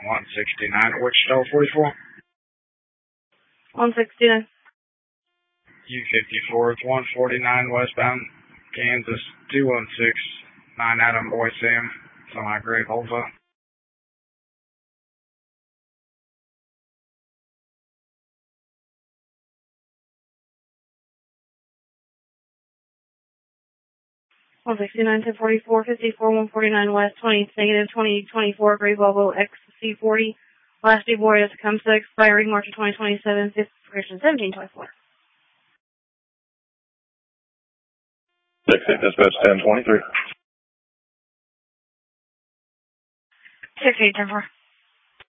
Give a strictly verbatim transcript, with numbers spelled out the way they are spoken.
one sixty-nine, Wichita forty-four. one sixty-nine. U fifty-four, it's one forty-nine westbound, Kansas, two one six, nine Adam Boy Sam, semi-grade Volvo. one sixty-nine, ten forty-four, fifty-four, one forty-nine west, twenty, negative twenty twenty-four, gray Volvo X C forty, last D Boy is Tecumseh, expiring March of twenty twenty-seven, fifth expiration seventeen twenty-four. six eight, dispatch ten twenty-three. six eight, ten four.